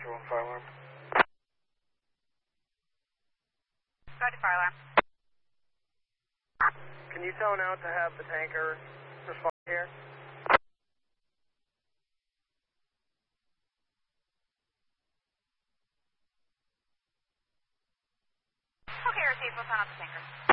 Roger 1 fire alarm. Roger, fire alarm. Can you tone out to have the tanker respond here? Okay, received. We'll turn off the tanker.